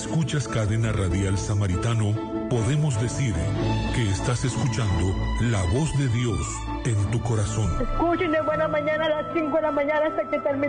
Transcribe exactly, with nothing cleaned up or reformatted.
escuchas Cadena Radial Samaritano, podemos decir que estás escuchando la voz de Dios en tu corazón. Escuchen de buena mañana a las cinco de la mañana hasta que termine.